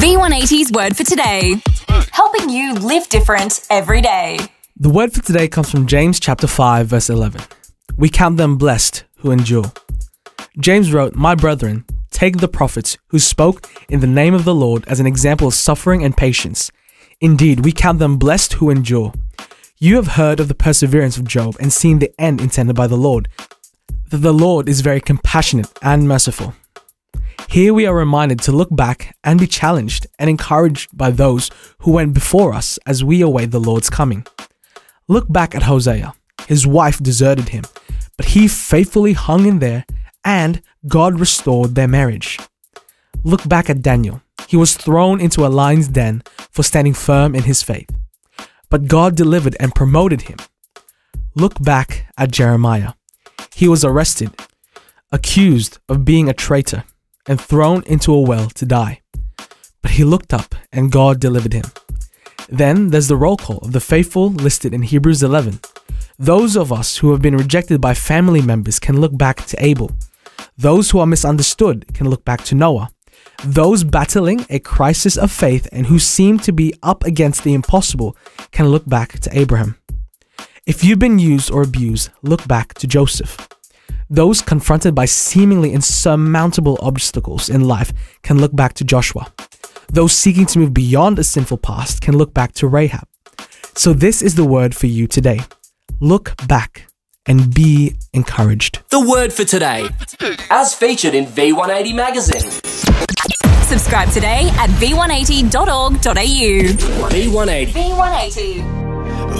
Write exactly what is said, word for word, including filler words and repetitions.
V one eighty's Word for Today, helping you live different every day. The word for today comes from James chapter five, verse eleven. We count them blessed who endure. James wrote, "My brethren, take the prophets who spoke in the name of the Lord as an example of suffering and patience. Indeed, we count them blessed who endure. You have heard of the perseverance of Job and seen the end intended by the Lord, that the Lord is very compassionate and merciful." Here we are reminded to look back and be challenged and encouraged by those who went before us as we await the Lord's coming. Look back at Hosea. His wife deserted him, but he faithfully hung in there and God restored their marriage. Look back at Daniel. He was thrown into a lion's den for standing firm in his faith, but God delivered and promoted him. Look back at Jeremiah. He was arrested, accused of being a traitor, and thrown into a well to die. But he looked up and God delivered him. Then there's the roll call of the faithful listed in Hebrews eleven. Those of us who have been rejected by family members can look back to Abel. Those who are misunderstood can look back to Noah. Those battling a crisis of faith and who seem to be up against the impossible can look back to Abraham. If you've been used or abused, look back to Joseph. Those confronted by seemingly insurmountable obstacles in life can look back to Joshua. Those seeking to move beyond a sinful past can look back to Rahab. So this is the word for you today. Look back and be encouraged. The word for today, as featured in V one eighty magazine. Subscribe today at v one eighty dot org dot a u. V one eighty. V one eighty.